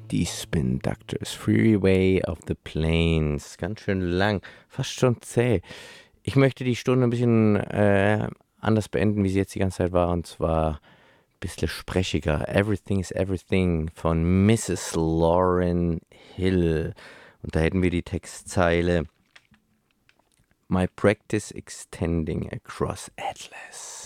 Die Spin Doctors, Freeway of the Plains. Ganz schön lang, fast schon zäh. Ich möchte die Stunde ein bisschen anders beenden, wie sie jetzt die ganze Zeit war, und zwar ein bisschen sprechiger. Everything is Everything von Mrs. Lauryn Hill. Und da hätten wir die Textzeile: My practice extending across Atlas.